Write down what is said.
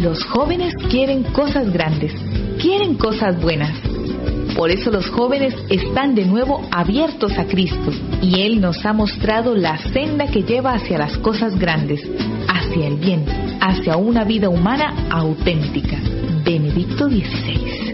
Los jóvenes quieren cosas grandes, quieren cosas buenas. Por eso los jóvenes están de nuevo abiertos a Cristo y Él nos ha mostrado la senda que lleva hacia las cosas grandes, hacia el bien, hacia una vida humana auténtica. Benedicto XVI.